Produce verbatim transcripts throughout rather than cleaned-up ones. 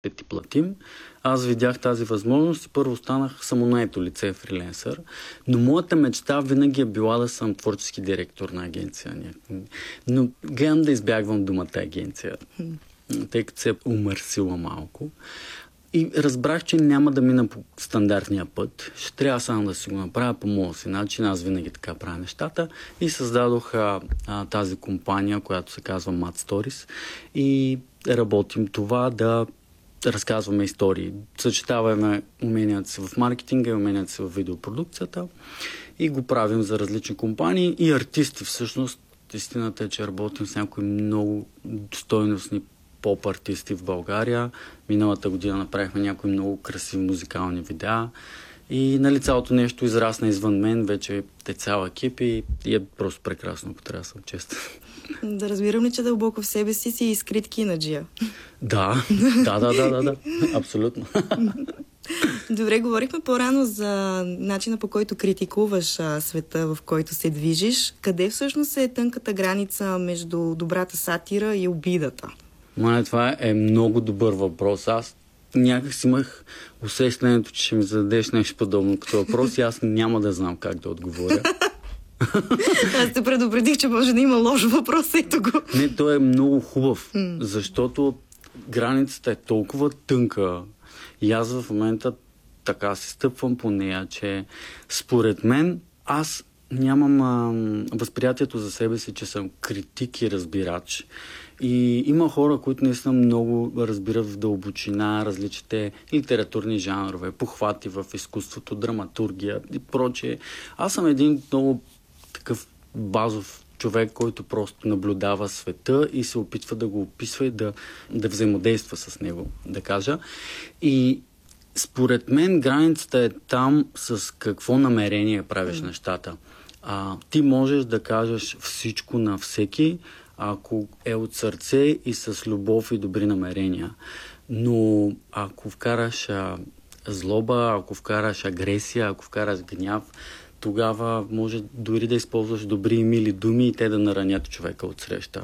ти платим. Аз видях тази възможност и първо станах самонаето лице, фриленсър. Но моята мечта винаги е била да съм творчески директор на агенция. Но гледам да избягвам думата агенция, тъй като се е умърсила малко. И разбрах, че няма да мина по стандартния път. Ще трябва само да си го направя по моя си начин. Аз винаги така правя нещата. И създадох а, а, тази компания, която се казва Mad Stories. И работим това да разказваме истории. Съчетаваме уменията си в маркетинга и уменията си в видеопродукцията. И го правим за различни компании и артисти. Всъщност, истината е, че работим с някои много стойностни поп-артисти в България. Миналата година направихме някои много красиви музикални видеа и нали цялото нещо израсна извън мен, вече е цял екип и, и е просто прекрасно, ако трябва да съм честен. Да разбирам ли, че дълбоко в себе си си изкрит кинаджия? Да, да, да, да, да, да, абсолютно. Добре, говорихме по-рано за начина, по който критикуваш а, света, в който се движиш. Къде всъщност е тънката граница между добрата сатира и обидата? Мане, това е много добър въпрос. Аз някак си имах усещането, че ще ми зададеш нещо подобно като въпрос и аз няма да знам как да отговоря. Аз те предупредих, че може да има лош въпрос, ето го. Не, той е много хубав, mm. защото границата е толкова тънка и аз в момента така се стъпвам по нея, че според мен аз нямам а, възприятието за себе си, че съм критик и разбирач. И има хора, които наистина много разбират в дълбочина различните литературни жанрове, похвати в изкуството, драматургия и прочее. Аз съм един много такъв базов човек, който просто наблюдава света и се опитва да го описва и да, да взаимодейства с него, да кажа. И според мен границата е там с какво намерение правиш mm. нещата. А, ти можеш да кажеш всичко на всеки, ако е от сърце и с любов и добри намерения. Но ако вкараш а, злоба, ако вкараш агресия, ако вкараш гняв, тогава може дори да използваш добри и мили думи и те да наранят човека от среща.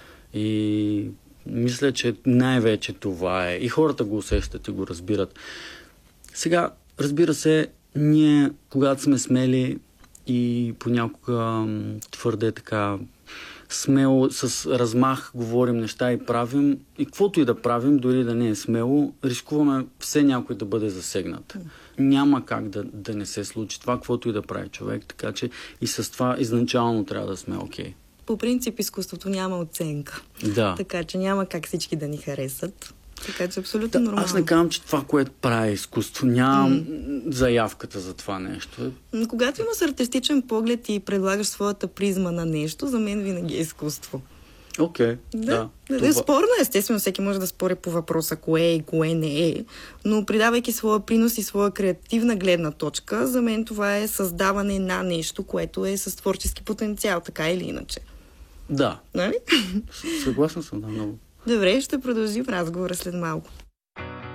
И мисля, че най-вече това е. И хората го усещат и го разбират. Сега, разбира се, ние, когато сме смели и понякога твърде така смело, с размах говорим неща и правим, и каквото и да правим, дори да не е смело, рискуваме все някой да бъде засегнат. Няма как да, да не се случи това, каквото и да прави човек, така че и с това изначално трябва да сме окей. Okay. По принцип изкуството няма оценка. Да. Така че няма как всички да ни харесат. Така че абсолютно да, нормално. Аз не казвам, че това, което прави изкуство, нямам mm. заявката за това нещо. Когато имаш артистичен поглед и предлагаш своята призма на нещо, за мен винаги е изкуство. Окей, okay, да. да. Това... Спорно е, естествено, всеки може да спори по въпроса кое е и кое не е, но придавайки своя принос и своя креативна гледна точка, за мен това е създаване на нещо, което е с творчески потенциал, така или иначе. Да. Нали? Съгласна съм, да, много. Добре, ще продължим разговора след малко.